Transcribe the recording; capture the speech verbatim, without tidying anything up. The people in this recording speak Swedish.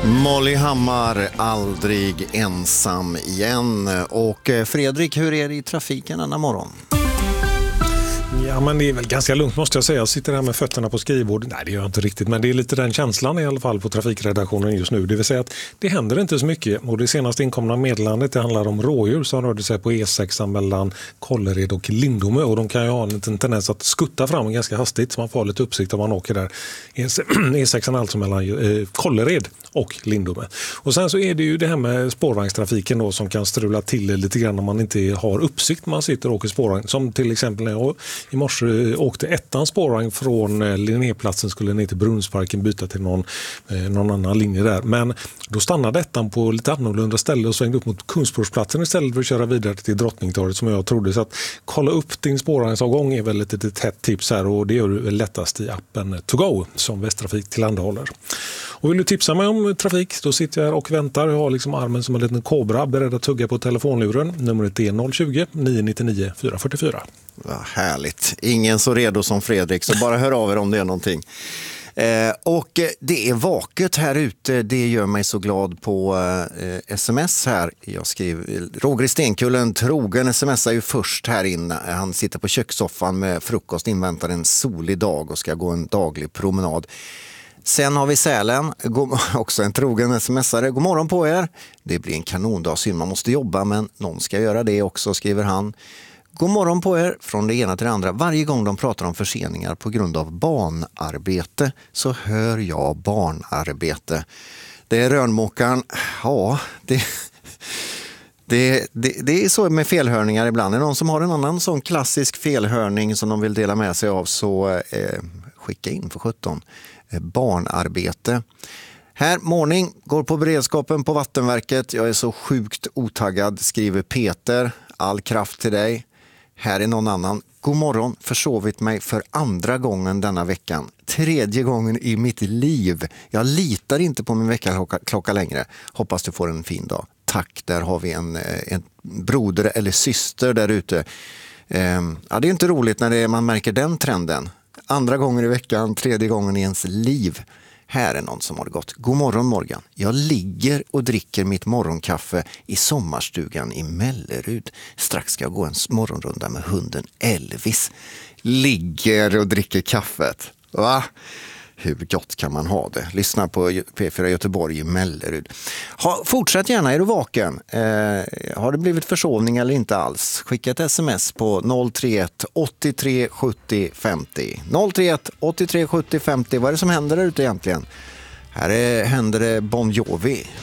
Molly Hammar, aldrig ensam igen. Och Fredrik, hur är det i trafiken denna morgon? Ja, men det är väl ganska lugnt måste jag säga. Jag sitter här med fötterna på skrivbordet. Nej, det gör jag inte riktigt. Men det är lite den känslan i alla fall på trafikredaktionen just nu. Det vill säga att det händer inte så mycket. Och det senaste inkomna meddelandet det handlar om rådjur som rörde sig på E sex mellan Kållered och Lindome. Och de kan ju ha en liten tendens att skutta fram ganska hastigt så man får lite uppsikt om man åker där. E sex alltså mellan eh, Kållered och Lindome. Och sen så är det ju det här med spårvagnstrafiken då som kan strula till lite grann om man inte har uppsikt. Man sitter och åker spårvagn. Som till exempel när jag i morse åkte ettan spårvagn från Linnéplatsen skulle ner till Brunnsparken byta till någon, eh, någon annan linje där. Men då stannade ettan på lite annorlunda ställe och svängde upp mot Kungsportsplatsen istället för att köra vidare till Drottningtorget som jag trodde. Så att kolla upp din spårvagnsavgång är väl ett litet hett tips här och det gör du lättast i appen To Go som Västtrafik tillhandahåller. Och vill du tipsa mig om trafik då sitter jag här och väntar. Jag har liksom armen som en liten kobra beredd att tugga på telefonluren. Numret är noll tjugo, nio nio nio, fyra fyra fyra. Vad härligt. Ingen så redo som Fredrik, så bara hör av er om det är någonting. Eh, och det är vaket här ute, det gör mig så glad på eh, sms här. Jag skriver, Roger Stenkullen, trogen smsar ju först här inne. Han sitter på kökssoffan med frukost, inväntar en solig dag och ska gå en daglig promenad. Sen har vi Sälen, också en trogen smsare. God morgon på er. Det blir en kanondag, synd man måste jobba men någon ska göra det också, skriver han. God morgon på er från det ena till det andra. Varje gång de pratar om förseningar på grund av barnarbete så hör jag barnarbete. Det är rörmokaren. Ja, det, det, det, det är så med felhörningar ibland. Är det någon som har en annan sån klassisk felhörning som de vill dela med sig av så eh, skicka in för sjutton. Eh, barnarbete. Här, morning, går på beredskapen på Vattenverket. Jag är så sjukt otaggad, skriver Peter. All kraft till dig. Här är någon annan. God morgon, försovit mig för andra gången denna veckan. Tredje gången i mitt liv. Jag litar inte på min veckaklocka längre. Hoppas du får en fin dag. Tack, där har vi en, en broder eller syster där ute. Ehm, ja, det är inte roligt när det är, man märker den trenden. Andra gånger i veckan, tredje gången i ens liv. Här är någon som har gått. God morgon Morgan. Jag ligger och dricker mitt morgonkaffe i sommarstugan i Mellerud. Strax ska jag gå en morgonrunda med hunden Elvis. Ligger och dricker kaffet. Va? Hur gott kan man ha det? Lyssna på P fyra Göteborg i Mellerud. Ha, fortsätt gärna, är du vaken? Eh, har det blivit försovning eller inte alls? Skicka ett sms på noll tre ett åtta tre sju noll fem noll. noll tre ett åtta tre sju noll fem noll. Vad är det som händer där ute egentligen? Här är, händer det Bon Jovi.